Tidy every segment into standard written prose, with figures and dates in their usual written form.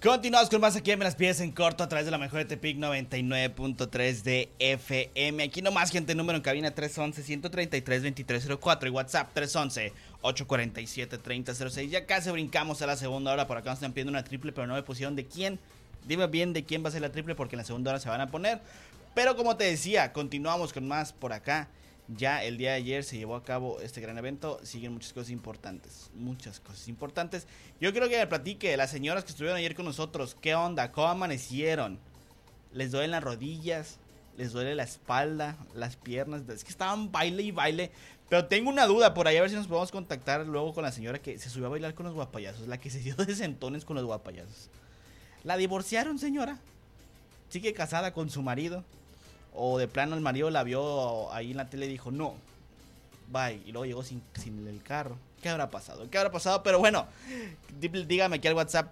Continuamos con más aquí en Me las pides en corto a través de la mejor de Tepic 99.3 de FM. Aquí nomás, gente, número en cabina 311-133-2304 y WhatsApp 311-847-3006. Ya casi brincamos a la segunda hora. Por acá nos están pidiendo una triple, pero no me pusieron de quién. Dime bien de quién va a ser la triple porque en la segunda hora se van a poner. Pero como te decía, continuamos con más por acá. Ya el día de ayer se llevó a cabo este gran evento. Siguen muchas cosas importantes. Muchas cosas importantes. Yo quiero que me platique las señoras que estuvieron ayer con nosotros. ¿Qué onda? ¿Cómo amanecieron? ¿Les duelen las rodillas? ¿Les duele la espalda? ¿Las piernas? Es que estaban baile y baile. Pero tengo una duda por ahí, a ver si nos podemos contactar luego con la señora que se subió a bailar con los guapayazos. La que se dio de sentones con los guapayazos. ¿La divorciaron, señora? ¿Sigue casada con su marido? O de plano el marido la vio ahí en la tele y dijo, no, bye. Y luego llegó sin el carro. ¿Qué habrá pasado? ¿Qué habrá pasado? Pero bueno, dígame aquí al WhatsApp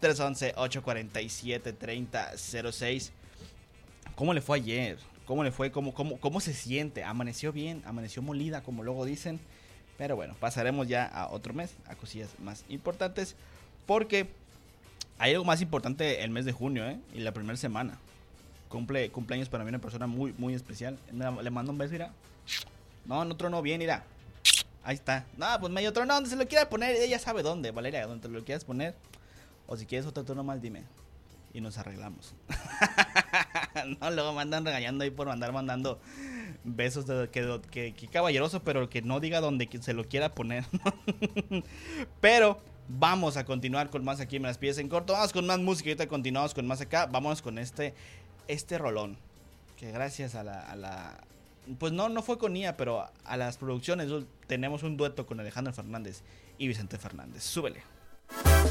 311-847-3006. ¿Cómo le fue ayer? ¿Cómo le fue? ¿Cómo se siente? ¿Amaneció bien? ¿Amaneció molida? Como luego dicen. Pero bueno, pasaremos ya a otro mes, a cosillas más importantes. Porque hay algo más importante el mes de junio, y la primera semana. Cumpleaños para mí una persona muy, muy especial. Le mando un beso, mira. No, otro no, bien, mira. Ahí está. No, pues medio trono, donde se lo quiera poner, ella sabe dónde, Valeria, donde te lo quieras poner. O si quieres otro tono más, dime. Y nos arreglamos. No, luego me andan regañando ahí por andar mandando besos que caballeroso, pero que no diga dónde se lo quiera poner. Pero vamos a continuar con más aquí, Me las pides en corto. Vamos con más música y ahorita continuamos con más acá. Vámonos con este rolón. Que gracias a la pues no fue con IA, pero a las producciones tenemos un dueto con Alejandro Fernández y Vicente Fernández. Súbele.